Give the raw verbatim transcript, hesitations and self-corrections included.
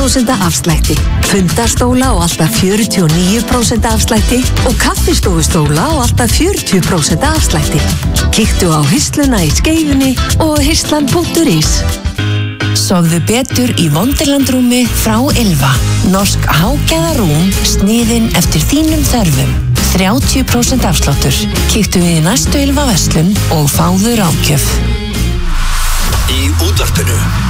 prósent afslætti, fundastóla á alltaf fjörutíu og níu prósent afslætti og kaffistofustóla á alltaf fjörutíu prósent afslætti. Kíktu á hisluna í Skeifunni og hislan punktur is. Sofðu betur í Wonderland-rúmi frá Ylva. Norsk hágæðarúm sniðin eftir þínum þörfum. þrjátíu prósent afsláttur. Kíktu við í næstu Ylva verslun og fáðu ráðgjöf. Í útvarpinu